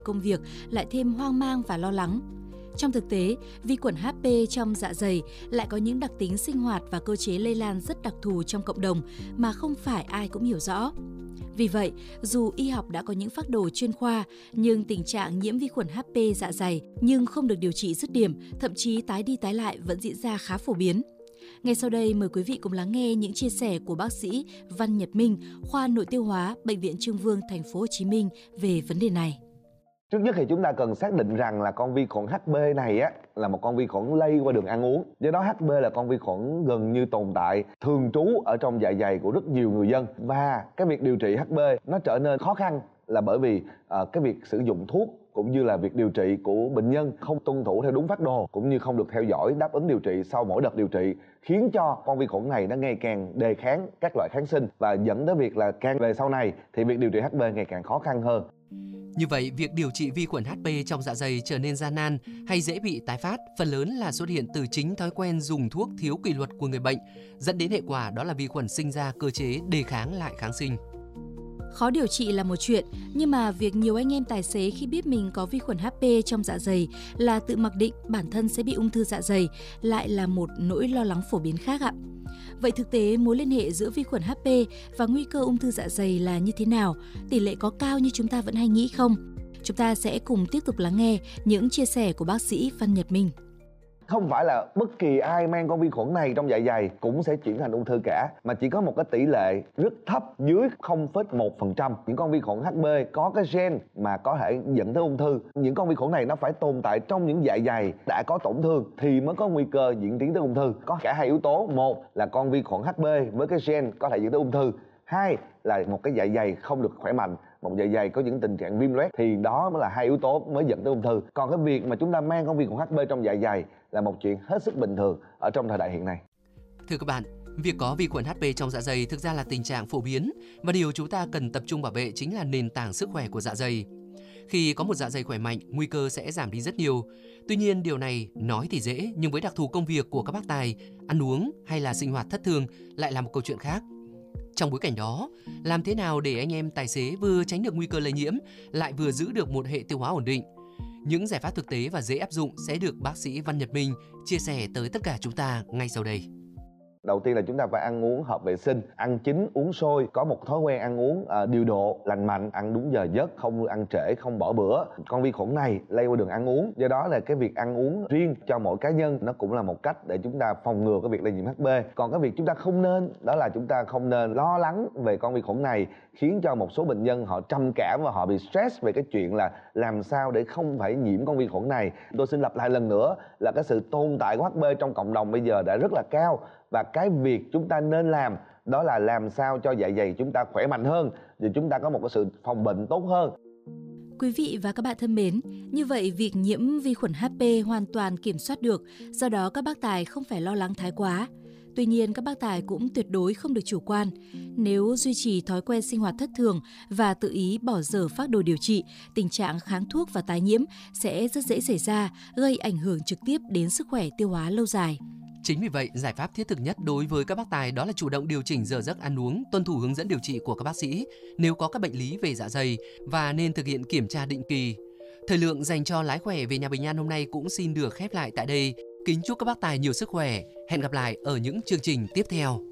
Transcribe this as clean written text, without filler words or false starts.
công việc lại thêm hoang mang và lo lắng. Trong thực tế, vi khuẩn HP trong dạ dày lại có những đặc tính sinh hoạt và cơ chế lây lan rất đặc thù trong cộng đồng mà không phải ai cũng hiểu rõ. Vì vậy, dù y học đã có những phác đồ chuyên khoa, nhưng tình trạng nhiễm vi khuẩn HP dạ dày nhưng không được điều trị dứt điểm, thậm chí tái đi tái lại vẫn diễn ra khá phổ biến. Ngay sau đây, mời quý vị cùng lắng nghe những chia sẻ của bác sĩ Văn Nhật Minh, khoa nội tiêu hóa, Bệnh viện Chương Vương, Thành phố Hồ Chí Minh về vấn đề này. Trước nhất thì chúng ta cần xác định rằng là con vi khuẩn HB này là một con vi khuẩn lây qua đường ăn uống. Do đó HB là con vi khuẩn gần như tồn tại thường trú ở trong dạ dày của rất nhiều người dân. Và cái việc điều trị HB nó trở nên khó khăn là bởi vì cái việc sử dụng thuốc cũng như là việc điều trị của bệnh nhân không tuân thủ theo đúng phác đồ, cũng như không được theo dõi đáp ứng điều trị sau mỗi đợt điều trị, khiến cho con vi khuẩn này nó ngày càng đề kháng các loại kháng sinh và dẫn tới việc là càng về sau này thì việc điều trị HB ngày càng khó khăn hơn. Như vậy, việc điều trị vi khuẩn HP trong dạ dày trở nên gian nan hay dễ bị tái phát, phần lớn là xuất hiện từ chính thói quen dùng thuốc thiếu kỷ luật của người bệnh, dẫn đến hệ quả đó là vi khuẩn sinh ra cơ chế đề kháng lại kháng sinh. Khó điều trị là một chuyện, nhưng mà việc nhiều anh em tài xế khi biết mình có vi khuẩn HP trong dạ dày là tự mặc định bản thân sẽ bị ung thư dạ dày lại là một nỗi lo lắng phổ biến khác ạ. Vậy thực tế mối liên hệ giữa vi khuẩn HP và nguy cơ ung thư dạ dày là như thế nào? Tỷ lệ có cao như chúng ta vẫn hay nghĩ không? Chúng ta sẽ cùng tiếp tục lắng nghe những chia sẻ của bác sĩ Văn Nhật Minh. Không phải là bất kỳ ai mang con vi khuẩn này trong dạ dày cũng sẽ chuyển thành ung thư cả, mà chỉ có một cái tỷ lệ rất thấp dưới 0,1%. Những con vi khuẩn HB có cái gen mà có thể dẫn tới ung thư. Những con vi khuẩn này nó phải tồn tại trong những dạ dày đã có tổn thương thì mới có nguy cơ diễn tiến tới ung thư. Có cả hai yếu tố, một là con vi khuẩn HB với cái gen có thể dẫn tới ung thư, hai là một cái dạ dày không được khỏe mạnh, một dạ dày có những tình trạng viêm loét, thì đó mới là hai yếu tố mới dẫn tới ung thư. Còn cái việc mà chúng ta mang con vi khuẩn HB trong dạ dày là một chuyện hết sức bình thường ở trong thời đại hiện nay. Thưa các bạn, việc có vi khuẩn HP trong dạ dày thực ra là tình trạng phổ biến và điều chúng ta cần tập trung bảo vệ chính là nền tảng sức khỏe của dạ dày. Khi có một dạ dày khỏe mạnh, nguy cơ sẽ giảm đi rất nhiều. Tuy nhiên, điều này nói thì dễ, nhưng với đặc thù công việc của các bác tài, ăn uống hay là sinh hoạt thất thường lại là một câu chuyện khác. Trong bối cảnh đó, làm thế nào để anh em tài xế vừa tránh được nguy cơ lây nhiễm, lại vừa giữ được một hệ tiêu hóa ổn định? Những giải pháp thực tế và dễ áp dụng sẽ được bác sĩ Văn Nhật Minh chia sẻ tới tất cả chúng ta ngay sau đây. Đầu tiên là chúng ta phải ăn uống hợp vệ sinh, ăn chín, uống sôi, có một thói quen ăn uống điều độ, lành mạnh, ăn đúng giờ giấc, không ăn trễ, không bỏ bữa. Con vi khuẩn này lây qua đường ăn uống, do đó là cái việc ăn uống riêng cho mỗi cá nhân nó cũng là một cách để chúng ta phòng ngừa cái việc lây nhiễm HB. Còn cái việc chúng ta không nên, đó là chúng ta không nên lo lắng về con vi khuẩn này, khiến cho một số bệnh nhân họ trầm cảm và họ bị stress về cái chuyện là làm sao để không phải nhiễm con vi khuẩn này. Tôi xin lặp lại lần nữa là cái sự tồn tại của HB trong cộng đồng bây giờ đã rất là cao, và cái việc chúng ta nên làm đó là làm sao cho dạ dày chúng ta khỏe mạnh hơn, và chúng ta có một cái sự phòng bệnh tốt hơn. Quý vị và các bạn thân mến, như vậy việc nhiễm vi khuẩn HP hoàn toàn kiểm soát được, do đó các bác tài không phải lo lắng thái quá. Tuy nhiên, các bác tài cũng tuyệt đối không được chủ quan. Nếu duy trì thói quen sinh hoạt thất thường và tự ý bỏ dở phác đồ điều trị, tình trạng kháng thuốc và tái nhiễm sẽ rất dễ xảy ra, gây ảnh hưởng trực tiếp đến sức khỏe tiêu hóa lâu dài. Chính vì vậy, giải pháp thiết thực nhất đối với các bác tài đó là chủ động điều chỉnh giờ giấc ăn uống, tuân thủ hướng dẫn điều trị của các bác sĩ nếu có các bệnh lý về dạ dày và nên thực hiện kiểm tra định kỳ. Thời lượng dành cho Lái Khỏe về nhà bình an hôm nay cũng xin được khép lại tại đây. Kính chúc các bác tài nhiều sức khỏe. Hẹn gặp lại ở những chương trình tiếp theo.